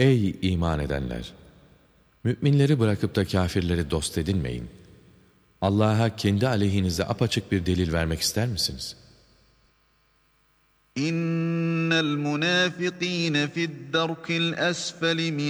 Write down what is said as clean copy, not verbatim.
Ey iman edenler! Müminleri bırakıp da kâfirleri dost edinmeyin. Allah'a kendi aleyhinize apaçık bir delil vermek ister misiniz? İnnel münâfikîne fi'd-derkil esfeli